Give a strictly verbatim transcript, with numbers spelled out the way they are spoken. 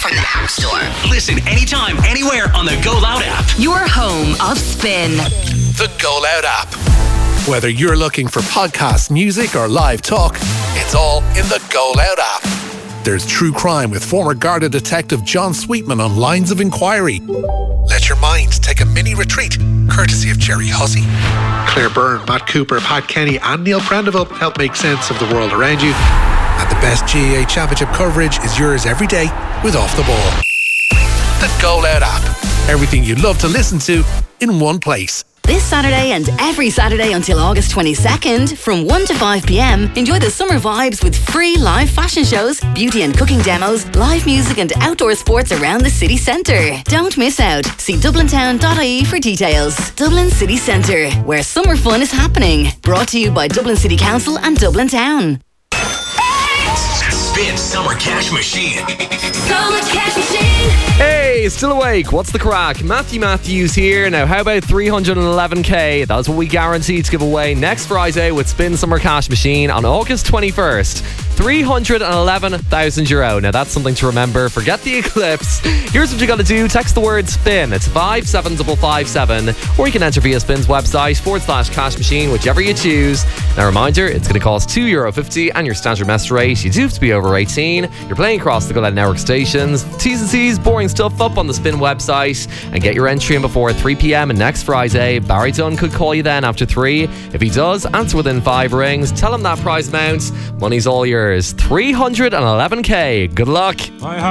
from the App Store. Listen anytime, anywhere on the Go Loud app. Your home of spin. The Go Loud app. Whether you're looking for podcasts, music, or live talk, it's all in the Go Loud app. There's true crime with former Garda detective John Sweetman on Lines of Inquiry. Let your minds take a mini retreat, courtesy of Jerry Hussey. Claire Byrne, Matt Cooper, Pat Kenny, and Neil Prendeville help make sense of the world around you. And the best G A A Championship coverage is yours every day with Off the Ball. The Go Loud app. Everything you'd love to listen to in one place. This Saturday and every Saturday until August twenty-second, from one to five p.m, enjoy the summer vibes with free live fashion shows, beauty and cooking demos, live music and outdoor sports around the city centre. Don't miss out. See dublin town dot I E for details. Dublin City Centre, where summer fun is happening. Brought to you by Dublin City Council and Dublin Town. Spin Summer Cash Machine. Summer Cash Machine. Hey, still awake? What's the crack? Matthew Matthews here. Now, how about three hundred eleven k? That's what we guarantee to give away next Friday with Spin Summer Cash Machine on August twenty-first. three hundred eleven thousand euro. Now, that's something to remember. Forget the eclipse. Here's what you got to do. Text the word SPIN. It's five seven five five seven. Or you can enter via Spin's website, forward slash cash machine, whichever you choose. Now, reminder, it's going to cost two euro fifty and your standard mess rate. You do have to be over eighteen. You're playing across the Go Loud Network stations. T's and C's, boring stuff up on the Spin website. And get your entry in before three p.m. and next Friday. Barry Dunn could call you then after three. If he does, answer within five rings. Tell him that prize amount. Money's all yours. three hundred eleven k. Good luck.